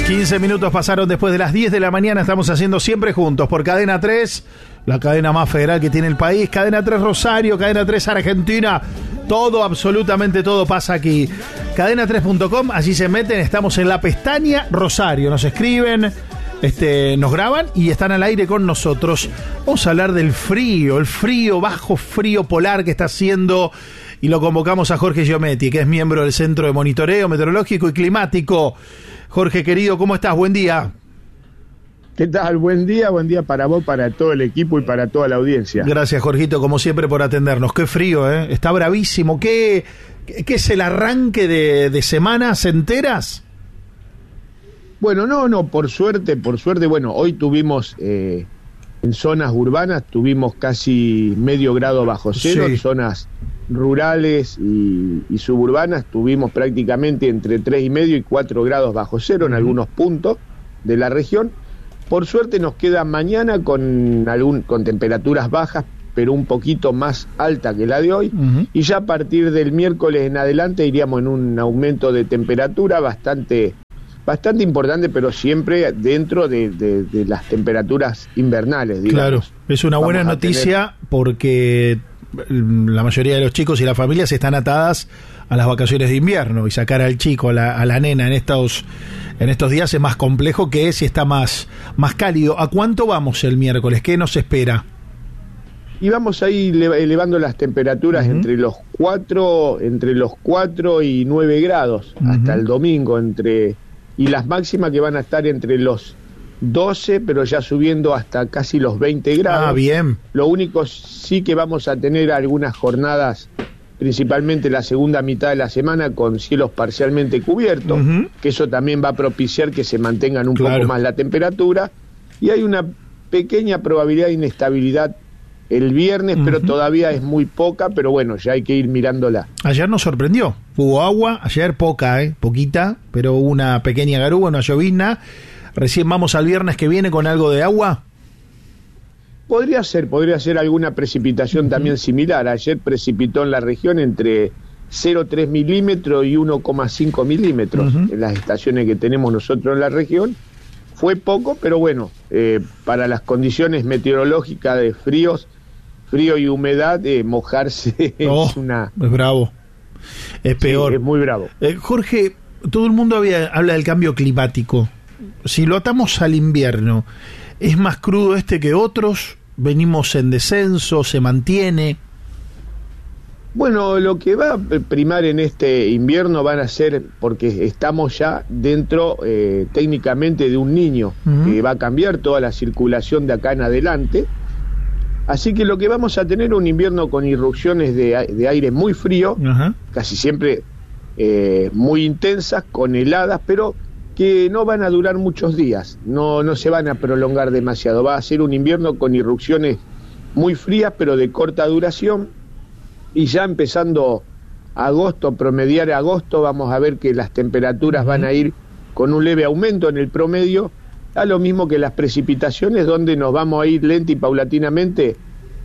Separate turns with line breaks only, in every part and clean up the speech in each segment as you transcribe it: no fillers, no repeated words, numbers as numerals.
15 minutos pasaron después de las 10 de la mañana. Estamos haciendo Siempre Juntos por Cadena 3, la cadena más federal que tiene el país. Cadena 3 Rosario, Cadena 3 Argentina. Todo, absolutamente todo pasa aquí. Cadena3.com, allí se meten. Estamos en la pestaña Rosario. Nos escriben, nos graban y están al aire con nosotros. Vamos a hablar del frío, el frío, bajo frío polar que está haciendo. Y lo convocamos a Jorge Giometti, que es miembro del Centro de Monitoreo Meteorológico y Climático. Jorge, querido, ¿cómo estás? Buen día.
¿Qué tal? Buen día para vos, para todo el equipo y para toda la audiencia.
Gracias, Jorgito, como siempre, por atendernos. Qué frío, ¿eh? Está bravísimo. ¿Qué es el arranque de semanas enteras?
Bueno, no, por suerte, bueno, hoy tuvimos, en zonas urbanas, tuvimos casi medio grado bajo cero, sí. Zonas rurales y suburbanas tuvimos prácticamente entre 3,5 y 4 grados bajo cero en algunos puntos de la región. Por suerte nos queda mañana con temperaturas bajas, pero un poquito más alta que la de hoy, y ya a partir del miércoles en adelante iríamos en un aumento de temperatura bastante importante, pero siempre dentro de las temperaturas invernales, digamos.
Claro, es una buena noticia porque la mayoría de los chicos y las familias están atadas a las vacaciones de invierno, y sacar al chico, a la nena en estos días es más complejo que si está más cálido. ¿A cuánto vamos el miércoles? ¿Qué nos espera?
Y vamos a ir elevando las temperaturas entre los 4 y 9 grados hasta el domingo, y las máximas que van a estar entre los 12, pero ya subiendo hasta casi los 20 grados.
Ah, bien.
Lo único sí que vamos a tener algunas jornadas, principalmente la segunda mitad de la semana, con cielos parcialmente cubiertos, que eso también va a propiciar que se mantengan un poco más la temperatura, y hay una pequeña probabilidad de inestabilidad el viernes, pero todavía es muy poca, pero bueno, ya hay que ir mirándola.
Ayer nos sorprendió, hubo agua, ayer poquita, pero hubo una pequeña garúa, una llovizna. Recién vamos al viernes que viene con algo de agua.
Podría ser alguna precipitación también similar. Ayer precipitó en la región entre 0,3 milímetros y 1,5 milímetros en las estaciones que tenemos nosotros en la región. Fue poco, pero bueno, para las condiciones meteorológicas de frío y humedad, mojarse es
bravo, es peor.
Sí, es muy bravo.
Jorge, todo el mundo habla del cambio climático. Si lo atamos al invierno, ¿es más crudo que otros? ¿Venimos en descenso? ¿Se mantiene?
Bueno, lo que va a primar en este invierno van a ser, porque estamos ya dentro técnicamente de un niño, que va a cambiar toda la circulación de acá en adelante. Así que lo que vamos a tener es un invierno con irrupciones de aire muy frío, casi siempre muy intensas, con heladas, pero que no van a durar muchos días, no se van a prolongar demasiado. Va a ser un invierno con irrupciones muy frías, pero de corta duración, y ya empezando promediar agosto, vamos a ver que las temperaturas van a ir con un leve aumento en el promedio, a lo mismo que las precipitaciones, donde nos vamos a ir lenta y paulatinamente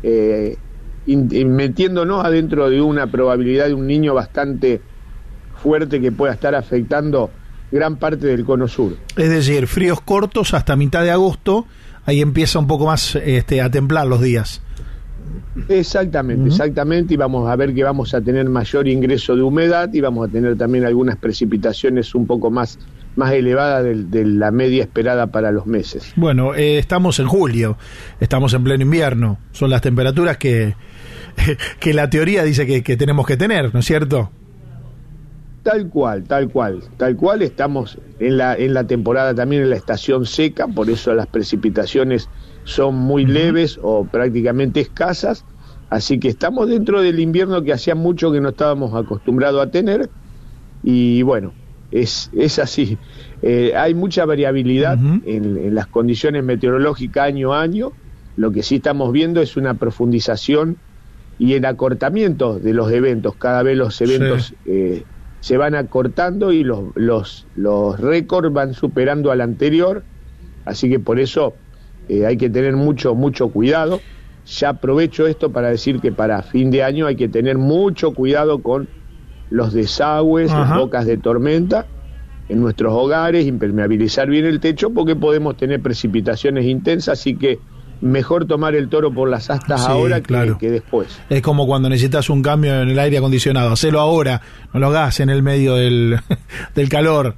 metiéndonos adentro de una probabilidad de un niño bastante fuerte que pueda estar afectando gran parte del cono sur.
Es decir, fríos cortos hasta mitad de agosto, ahí empieza un poco más a templar los días.
Exactamente, y vamos a ver que vamos a tener mayor ingreso de humedad, y vamos a tener también algunas precipitaciones un poco más elevadas de la media esperada para los meses.
Bueno, estamos en julio, estamos en pleno invierno, son las temperaturas que la teoría dice que tenemos que tener, ¿no es cierto?
Tal cual, estamos en la temporada también, en la estación seca, por eso las precipitaciones son muy leves o prácticamente escasas, así que estamos dentro del invierno que hacía mucho que no estábamos acostumbrados a tener, y bueno, es así. Hay mucha variabilidad en las condiciones meteorológicas año a año. Lo que sí estamos viendo es una profundización y el acortamiento de los eventos. Cada vez los eventos se van acortando y los récords van superando al anterior, así que por eso hay que tener mucho cuidado. Ya aprovecho esto para decir que para fin de año hay que tener mucho cuidado con los desagües, las bocas de tormenta, en nuestros hogares, impermeabilizar bien el techo, porque podemos tener precipitaciones intensas, así que mejor tomar el toro por las astas ahora que después.
Es como cuando necesitas un cambio en el aire acondicionado, hacelo ahora, no lo hagas en el medio del calor.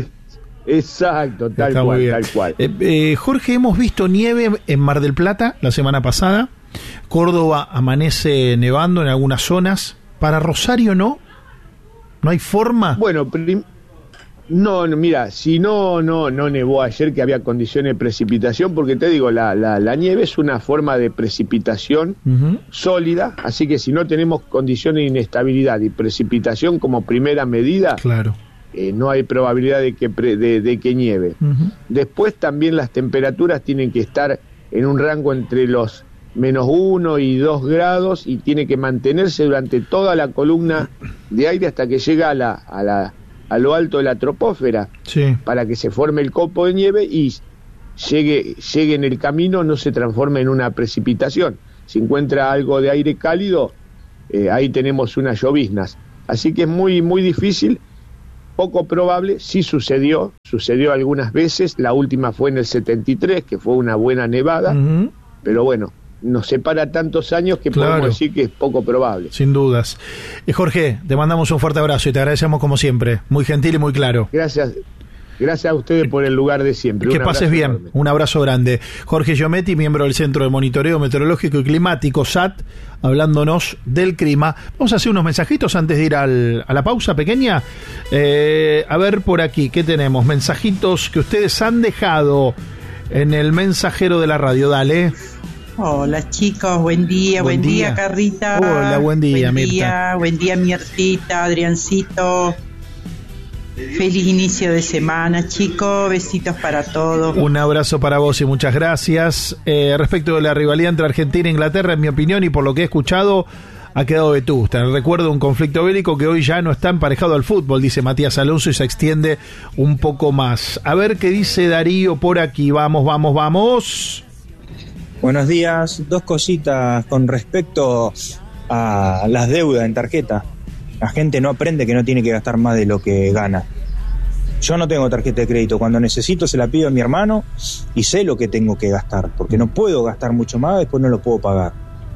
Exacto, tal cual.
Jorge, hemos visto nieve en Mar del Plata la semana pasada. Córdoba amanece nevando en algunas zonas. Para Rosario no hay forma.
Bueno, no, mira, si no nevó ayer, que había condiciones de precipitación, porque te digo, la nieve es una forma de precipitación sólida, así que si no tenemos condiciones de inestabilidad y precipitación como primera medida,
claro,
no hay probabilidad de que nieve. Después también las temperaturas tienen que estar en un rango entre los -1 y 2 grados, y tiene que mantenerse durante toda la columna de aire hasta que llega a lo alto de la troposfera, para que se forme el copo de nieve y llegue en el camino, no se transforme en una precipitación. Si encuentra algo de aire cálido, ahí tenemos unas lloviznas. Así que es muy, muy difícil, poco probable. Sí sucedió algunas veces, la última fue en el 73, que fue una buena nevada, pero bueno, nos separa tantos años que podemos decir que es poco probable.
Sin dudas. Jorge, te mandamos un fuerte abrazo y te agradecemos como siempre. Muy gentil y muy claro.
Gracias a ustedes por el lugar de siempre.
Que pases bien. Enorme. Un abrazo grande. Jorge Giometti, miembro del Centro de Monitoreo Meteorológico y Climático, SAT, hablándonos del clima. Vamos a hacer unos mensajitos antes de ir a la pausa pequeña. A ver por aquí, ¿qué tenemos? Mensajitos que ustedes han dejado en el mensajero de la radio. Dale.
Hola chicos, buen día Carrita.
Hola, buen día Mirta.
Buen día Mirtita, Adriancito. Feliz inicio de semana, chicos, besitos para todos.
Un abrazo para vos y muchas gracias. Respecto de la rivalidad entre Argentina e Inglaterra, en mi opinión y por lo que he escuchado, ha quedado vetusta. Recuerdo un conflicto bélico que hoy ya no está emparejado al fútbol, dice Matías Alonso, y se extiende un poco más. A ver qué dice Darío por aquí. Vamos.
Buenos días. 2 cositas con respecto a las deudas en tarjeta. La gente no aprende que no tiene que gastar más de lo que gana. Yo no tengo tarjeta de crédito. Cuando necesito se la pido a mi hermano y sé lo que tengo que gastar, porque no puedo gastar mucho más, después no lo puedo pagar.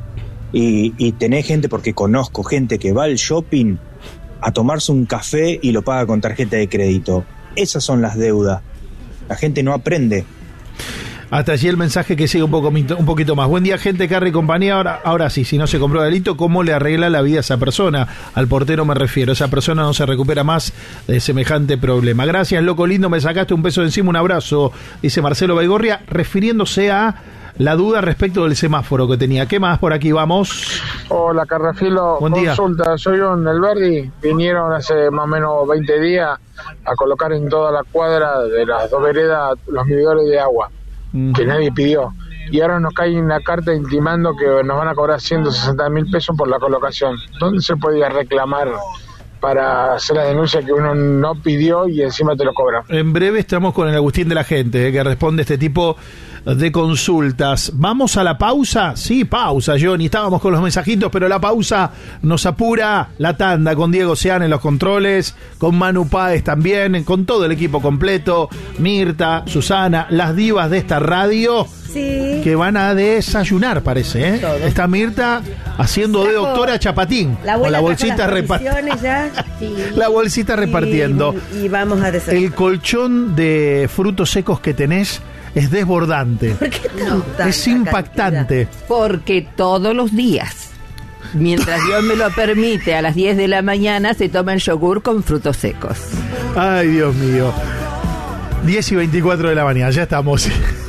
Y tenés gente, porque conozco gente que va al shopping a tomarse un café y lo paga con tarjeta de crédito. Esas son las deudas. La gente no aprende.
Hasta allí el mensaje que sigue un poquito más. Buen día, gente, Carri y compañía. Ahora sí, si no se compró delito, ¿cómo le arregla la vida a esa persona? Al portero me refiero. Esa persona no se recupera más de semejante problema. Gracias, loco lindo, me sacaste un peso de encima, un abrazo, dice Marcelo Baigorria, refiriéndose a la duda respecto del semáforo que tenía. ¿Qué más por aquí? Vamos.
Hola, Carrafilo.
Buen día.
Consulta, soy un El Verdi. Vinieron hace más o menos 20 días a colocar en toda la cuadra de las 2 veredas los medidores de agua, que nadie pidió, y ahora nos cae una carta intimando que nos van a cobrar 160.000 pesos por la colocación. ¿Dónde se podía reclamar para hacer la denuncia que uno no pidió y encima te lo cobran?
En breve estamos con el Agustín de la Gente, que responde este tipo de consultas. ¿Vamos a la pausa? Sí, pausa, Johnny. Estábamos con los mensajitos, pero la pausa nos apura. La tanda con Diego Sean en los controles, con Manu Páez también, con todo el equipo completo, Mirta, Susana, las divas de esta radio. Sí. Que van a desayunar, parece, ¿eh? Todo. Está Mirta haciendo de doctora Chapatín. Con la bolsita repartiendo. Sí. La bolsita repartiendo.
Y vamos a desayunar.
El colchón de frutos secos que tenés es desbordante.
¿Por qué tanta
es impactante.
Cantidad? Porque todos los días, mientras Dios me lo permite, a las 10 de la mañana se toma el yogur con frutos secos.
Ay, Dios mío. 10 y 24 de la mañana, ya estamos.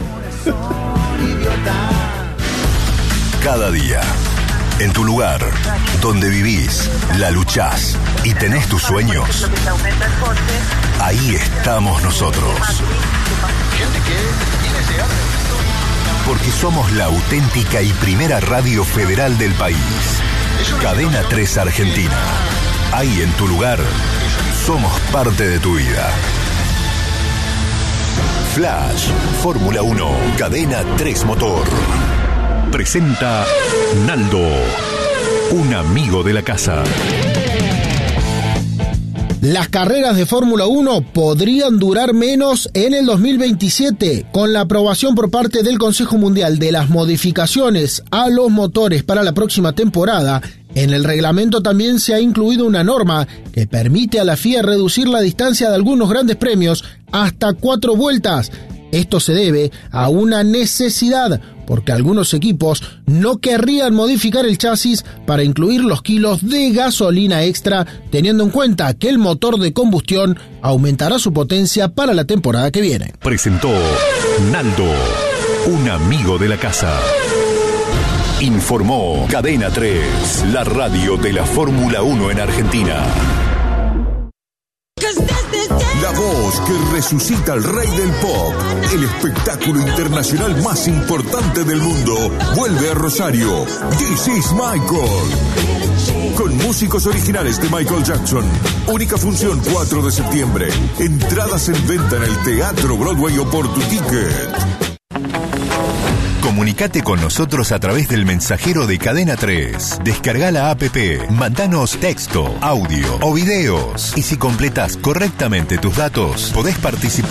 Cada día, en tu lugar, donde vivís, la luchás y tenés tus sueños, ahí estamos nosotros. Porque somos la auténtica y primera radio federal del país. Cadena 3 Argentina. Ahí en tu lugar, somos parte de tu vida. Flash, Fórmula 1, Cadena 3 Motor. Presenta Naldo, un amigo de la casa.
Las carreras de Fórmula 1 podrían durar menos en el 2027, con la aprobación por parte del Consejo Mundial de las modificaciones a los motores para la próxima temporada. En el reglamento también se ha incluido una norma que permite a la FIA reducir la distancia de algunos grandes premios hasta 4 vueltas. Esto se debe a una necesidad, porque algunos equipos no querrían modificar el chasis para incluir los kilos de gasolina extra, teniendo en cuenta que el motor de combustión aumentará su potencia para la temporada que viene.
Presentó Naldo, un amigo de la casa. Informó Cadena 3, la radio de la Fórmula 1 en Argentina. La voz que resucita al rey del pop, el espectáculo internacional más importante del mundo, vuelve a Rosario. This is Michael. Con músicos originales de Michael Jackson. Única función 4 de septiembre. Entradas en venta en el Teatro Broadway o por tu ticket. Comunicate con nosotros a través del mensajero de Cadena 3. Descarga la app, mandanos texto, audio o videos. Y si completas correctamente tus datos, podés participar